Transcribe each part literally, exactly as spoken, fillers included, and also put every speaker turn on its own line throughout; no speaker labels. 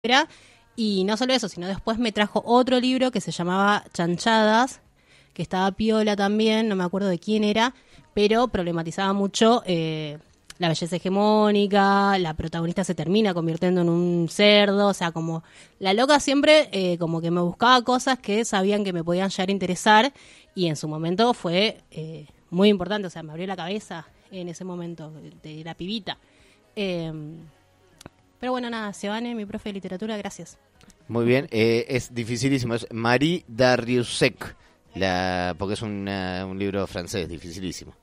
Y no solo eso, sino después me trajo otro libro que se llamaba Chanchadas, que estaba piola también, no me acuerdo de quién era, pero problematizaba mucho eh, la belleza hegemónica, la protagonista se termina convirtiendo en un cerdo, o sea, como la loca siempre eh, como que me buscaba cosas que sabían que me podían llegar a interesar, y en su momento fue eh, muy importante, o sea, me abrió la cabeza en ese momento de la pibita. Eh, pero bueno, nada, Sebane, mi profe de literatura, gracias.
Muy bien, eh, es dificilísimo, es Marie Darrieussecq, la, porque es una, un libro francés, dificilísimo.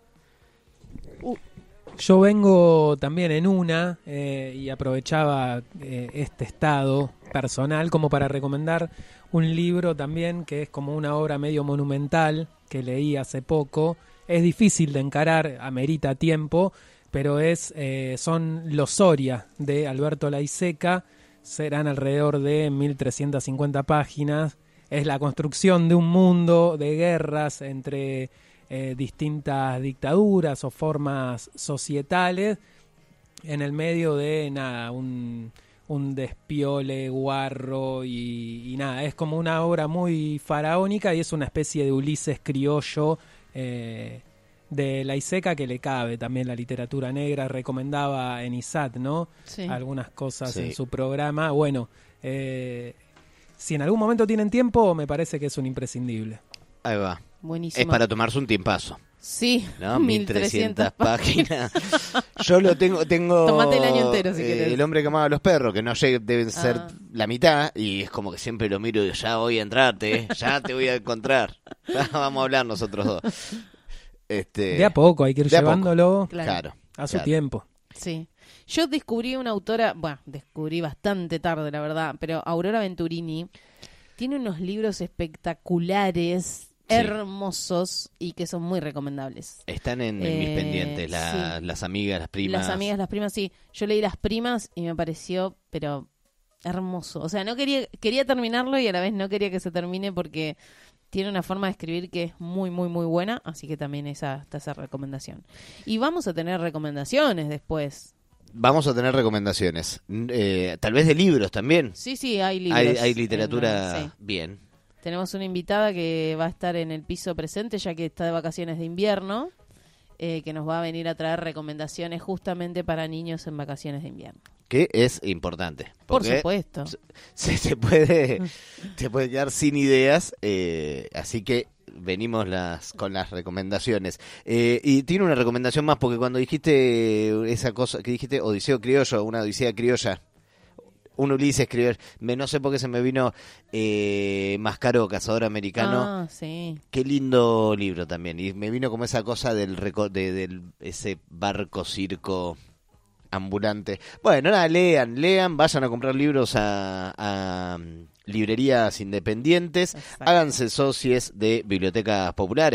Uh. Yo vengo también en una eh, y aprovechaba eh, este estado personal como para recomendar un libro también que es como una obra medio monumental que leí hace poco. Es difícil de encarar, amerita tiempo, pero es eh, son Los Soria de Alberto Laiseka. Serán alrededor de mil trescientas cincuenta páginas. Es la construcción de un mundo de guerras entre eh, distintas dictaduras o formas societales en el medio de nada un, un despiole guarro y, y nada, es como una obra muy faraónica y es una especie de Ulises criollo eh, de Laiseka que le cabe también la literatura negra. Recomendaba en I S A T, ¿no? Sí. Algunas cosas sí. En su programa. Bueno, eh, si en algún momento tienen tiempo, me parece que es un imprescindible.
Ahí va.
Buenísimo.
Es para tomarse un tiempazo.
Sí,
¿no? mil trescientas páginas. Yo lo tengo, tengo
Tomate el año entero si
eh,
querés.
El hombre que amaba a los perros, que no llega, deben ser
Ah.
la mitad, y es como que siempre lo miro y digo, ya voy a entrarte, ¿eh? Ya te voy a encontrar. Ya vamos a hablar nosotros dos. Este,
de a poco, hay que ir
de a
llevándolo
poco. Claro,
a su
claro.
tiempo.
Sí. Yo descubrí una autora, bueno, descubrí bastante tarde, la verdad, pero Aurora Venturini tiene unos libros espectaculares, sí. hermosos y que son muy recomendables.
Están en, en
eh,
mis pendientes, la,
sí.
las amigas, las primas.
Las amigas, las primas, sí. Yo leí Las Primas y me pareció, pero hermoso. O sea, no quería quería terminarlo y a la vez no quería que se termine porque tiene una forma de escribir que es muy, muy, muy buena, así que también esa está esa recomendación. Y vamos a tener recomendaciones después.
Vamos a tener recomendaciones, eh, tal vez de libros también.
Sí, sí, hay libros.
Hay, hay literatura,
en, sí.
bien.
Tenemos una invitada que va a estar en el piso presente, ya que está de vacaciones de invierno, eh, que nos va a venir a traer recomendaciones justamente para niños en vacaciones de invierno.
Que es importante.
Por supuesto.
Se, se puede se puede quedar sin ideas, eh, así que venimos las con las recomendaciones. Eh, y tiene una recomendación más, porque cuando dijiste esa cosa, que dijiste Odiseo Criollo, una Odisea criolla, un Ulises criollo, me no sé por qué se me vino eh, Mascaro, Cazador Americano.
Ah, sí.
Qué lindo libro también. Y me vino como esa cosa del reco- de, del ese barco circo ambulante. Bueno, nada, lean, lean, vayan a comprar libros a, a librerías independientes, Exacto. Háganse socios de bibliotecas populares.